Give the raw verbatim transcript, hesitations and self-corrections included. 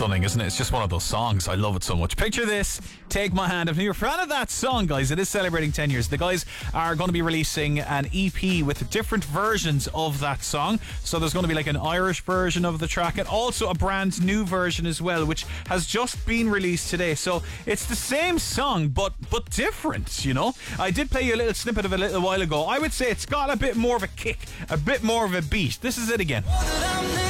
stunning, isn't it? It's just one of those songs. I love it so much. Picture this, Take My Hand. If you're a fan of that song, guys, it is celebrating ten years. The guys are going to be releasing an E P with different versions of that song. So there's going to be like an Irish version of the track and also a brand new version as well, which has just been released today. So it's the same song, but but different, you know? I did play you a little snippet of it a little while ago. I would say it's got a bit more of a kick, a bit more of a beat. This is it again.